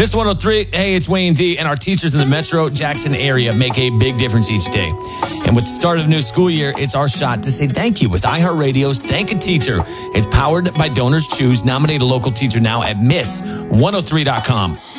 Miss 103, hey, it's Wayne D, and our teachers in the Metro Jackson area make a big difference each day. And with the start of the new school year, it's our shot to say thank you with iHeartRadio's Thank a Teacher. It's powered by Donors Choose. Nominate a local teacher now at Miss103.com.